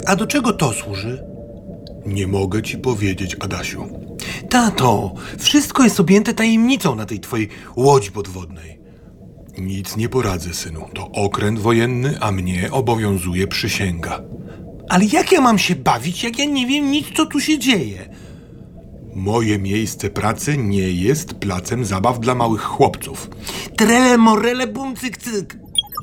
A do czego to służy? Nie mogę ci powiedzieć, Adasiu. Tato, wszystko jest objęte tajemnicą na tej twojej łodzi podwodnej. Nic nie poradzę, synu. To okręt wojenny, a mnie obowiązuje przysięga. Ale jak ja mam się bawić, jak ja nie wiem nic, co tu się dzieje? Moje miejsce pracy nie jest placem zabaw dla małych chłopców. Trele, morele, bum, cyk, cyk.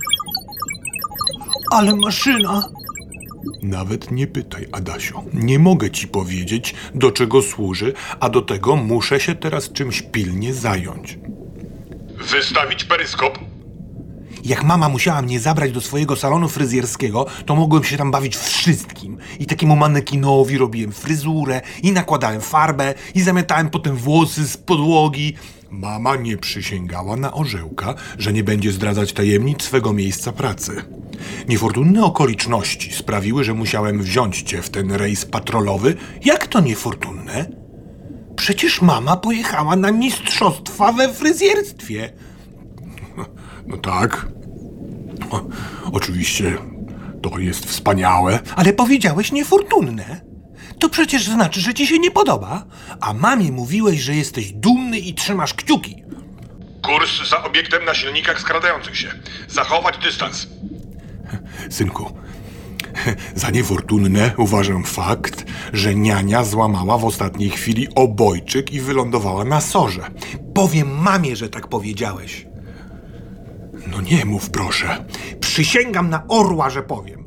Ale maszyna. Nawet nie pytaj, Adasiu. Nie mogę ci powiedzieć, do czego służy, a do tego muszę się teraz czymś pilnie zająć. Wystawić peryskop? Jak mama musiała mnie zabrać do swojego salonu fryzjerskiego, to mogłem się tam bawić wszystkim. I takiemu manekinowi robiłem fryzurę, i nakładałem farbę, i zamiatałem potem włosy z podłogi. Mama nie przysięgała na orzełka, że nie będzie zdradzać tajemnic swego miejsca pracy. Niefortunne okoliczności sprawiły, że musiałem wziąć cię w ten rejs patrolowy. Jak to niefortunne? Przecież mama pojechała na mistrzostwa we fryzjerstwie. No tak. Oczywiście to jest wspaniałe. Ale powiedziałeś niefortunne. To przecież znaczy, że ci się nie podoba. A mamie mówiłeś, że jesteś dumny i trzymasz kciuki. Kurs za obiektem na silnikach skradających się. Zachować dystans. Synku, za niefortunne uważam fakt, że niania złamała w ostatniej chwili obojczyk i wylądowała na sorze. Powiem mamie, że tak powiedziałeś. No nie mów, proszę. Przysięgam na orła, że powiem.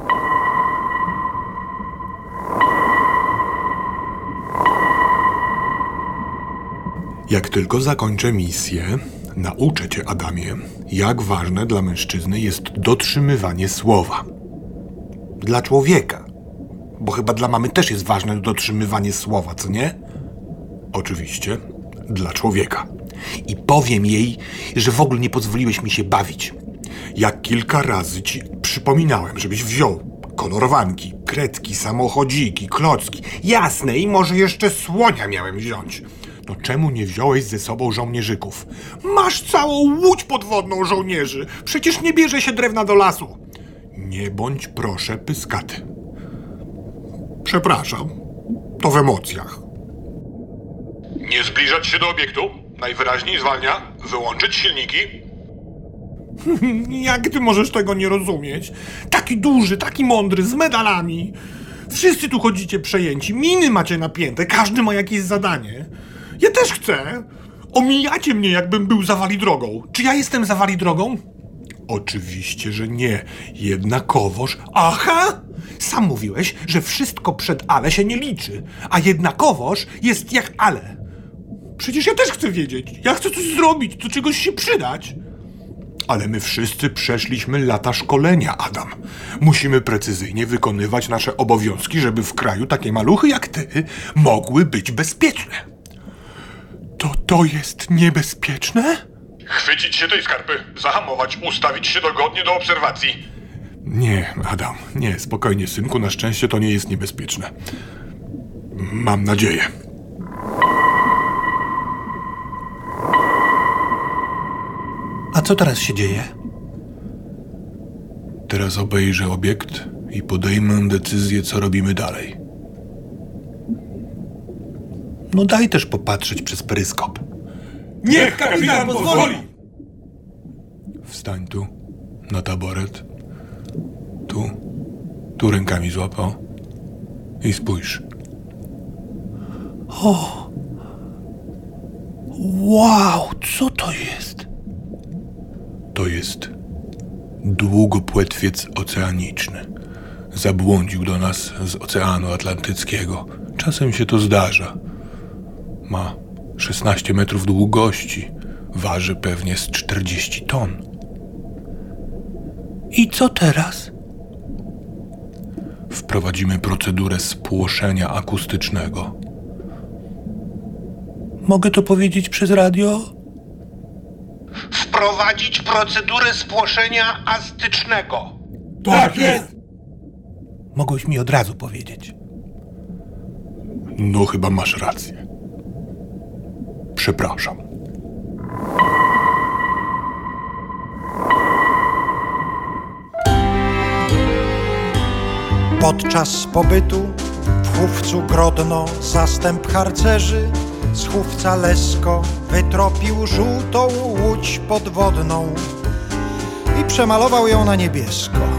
Jak tylko zakończę misję, nauczę cię, Adamie, jak ważne dla mężczyzny jest dotrzymywanie słowa. Dla człowieka. Bo chyba dla mamy też jest ważne dotrzymywanie słowa, co nie? Oczywiście, dla człowieka. I powiem jej, że w ogóle nie pozwoliłeś mi się bawić. Jak kilka razy ci przypominałem, żebyś wziął kolorowanki, kredki, samochodziki, klocki. Jasne, i może jeszcze słonia miałem wziąć. To czemu nie wziąłeś ze sobą żołnierzyków? Masz całą łódź podwodną żołnierzy. Przecież nie bierze się drewna do lasu. Nie bądź, proszę, pyskaty. Przepraszam, to w emocjach. Nie zbliżać się do obiektu. Najwyraźniej zwalnia. Wyłączyć silniki. Jak ty możesz tego nie rozumieć? Taki duży, taki mądry, z medalami. Wszyscy tu chodzicie przejęci, miny macie napięte, każdy ma jakieś zadanie. Ja też chcę. Omijacie mnie, jakbym był zawali drogą. Czy ja jestem zawali drogą? Oczywiście, że nie. Jednakowoż... Aha! Sam mówiłeś, że wszystko przed ale się nie liczy, a jednakowoż jest jak ale. Przecież ja też chcę wiedzieć. Ja chcę coś zrobić, do czegoś się przydać. Ale my wszyscy przeszliśmy lata szkolenia, Adam. Musimy precyzyjnie wykonywać nasze obowiązki, żeby w kraju takie maluchy jak ty mogły być bezpieczne. To jest niebezpieczne? Chwycić się tej skarpy, zahamować, ustawić się dogodnie do obserwacji. Nie, Adam, nie, spokojnie, synku, na szczęście to nie jest niebezpieczne. Mam nadzieję. A co teraz się dzieje? Teraz obejrzę obiekt i podejmę decyzję, co robimy dalej. No daj też popatrzeć przez peryskop. Niech kapitan pozwoli! Wstań tu, na taboret. Tu rękami złap, o. I spójrz. O! Wow, co to jest? To jest długopłetwiec oceaniczny. Zabłądził do nas z Oceanu Atlantyckiego. Czasem się to zdarza. Ma 16 metrów długości. Waży pewnie z 40 ton. I co teraz? Wprowadzimy procedurę spłoszenia akustycznego. Mogę to powiedzieć przez radio? Wprowadzić procedurę spłoszenia astycznego. Tak jest! Mogłeś mi od razu powiedzieć. No chyba masz rację. Przepraszam. Podczas pobytu w Chówcu Grodno zastęp harcerzy z Chówca Lesko wytropił żółtą łódź podwodną i przemalował ją na niebiesko.